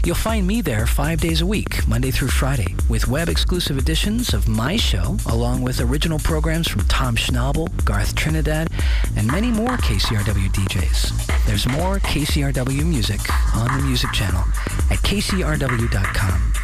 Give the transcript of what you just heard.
You'll find me there 5 days a week, Monday through Friday, with web-exclusive editions of my show, along with original programs from Tom Schnabel, Garth Trinidad, and many more KCRW DJs. There's more KCRW music on the music channel at kcrw.com.